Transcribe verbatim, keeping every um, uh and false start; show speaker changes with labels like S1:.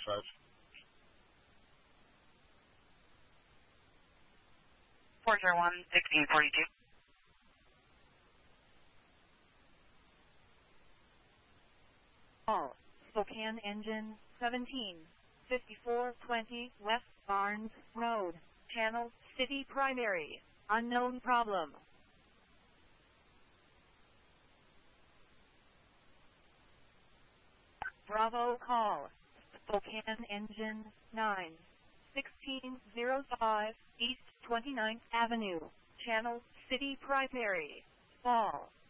S1: five.
S2: four zero one, sixteen forty-two.
S3: Call Spokane Engine seventeen fifty-four twenty West Barnes Road, Channel City Primary, unknown problem. Bravo call Spokane Engine nine sixteen oh five East twenty-ninth Avenue, Channel City Primary, Fall.